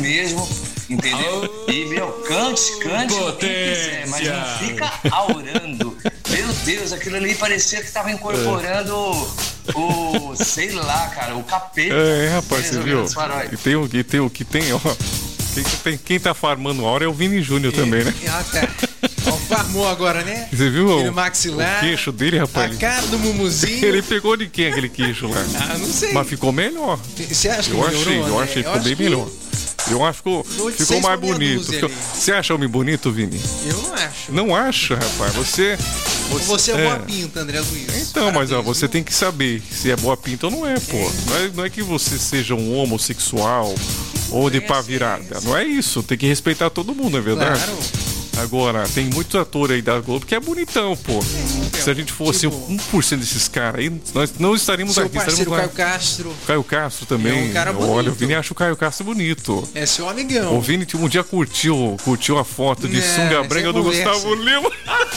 mesmo, entendeu? E, meu, cante o que quiser, mas não fica aurando. Meu Deus, aquilo ali parecia que tava incorporando sei lá, cara, o capeta. Rapaz, você viu? E tem, ó. Quem tá farmando a hora é o Vini Júnior também, né? Farmou agora, né? Você viu aquele maxilar, o queixo dele, rapaz? A cara do Mumuzinho. Ele pegou de quem aquele queixo lá? Não sei. Mas ficou melhor. Você acha que melhorou? Eu achei que ficou bem melhor. Eu acho que ficou mais bonito. Você acha homem bonito, Vini? Eu não acho. Não acha, rapaz? Você é boa pinta, André Luiz. Então, mas você tem que saber se é boa pinta ou não é, pô. Não é que você seja um homossexual ou de pá virada. Não é isso. Tem que respeitar todo mundo, não é verdade? Claro. Agora, tem muitos atores aí da Globo que é bonitão, pô. Se a gente fosse 1% desses caras aí, nós não estaríamos aqui. Parceiro Caio Castro. Caio Castro também. É um cara bonito. Olha, o Vini acha o Caio Castro bonito. É seu amigão. O Vini um dia curtiu a foto de sunga branca do Gustavo Lima.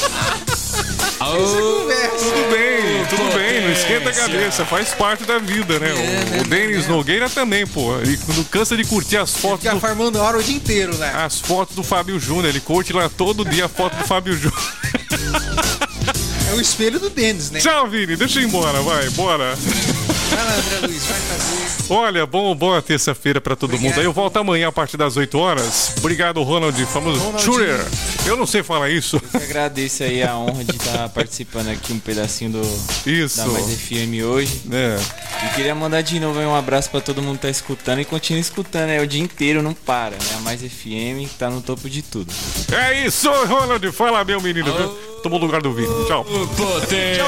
Tudo bem, não esquenta a cabeça, faz parte da vida, né? O Denis Nogueira também, pô. Ele não cansa de curtir as fotos. Ele fica farmando a hora o dia inteiro, né? As fotos do Fábio Júnior, ele curte lá todo dia a foto do Fábio Júnior. É o espelho do Denis, né? Tchau, Vini, deixa eu ir embora, vai, bora. Vai lá, André Luiz, vai fazer. Olha, boa terça-feira pra todo mundo. Aí eu volto amanhã a partir das 8 horas. Obrigado, Ronald, famoso Schurer. Eu não sei falar isso. Eu que agradeço aí a honra de estar participando aqui um pedacinho da Mais FM hoje. E queria mandar de novo aí um abraço pra todo mundo que tá escutando e continua escutando o dia inteiro, não para, né? A Mais FM tá no topo de tudo. É isso, Ronald, fala meu menino. Tomou o lugar do Vini. Tchau. Potência.